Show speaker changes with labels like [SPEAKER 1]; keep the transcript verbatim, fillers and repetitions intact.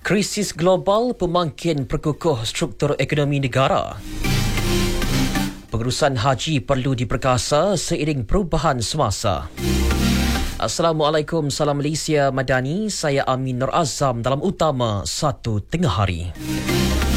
[SPEAKER 1] Krisis global pemangkin perkukuh struktur ekonomi negara. Pengurusan haji perlu diperkasa seiring perubahan semasa. Assalamualaikum, salam Malaysia Madani. Saya Amin Nur Azam dalam utama satu tengah hari.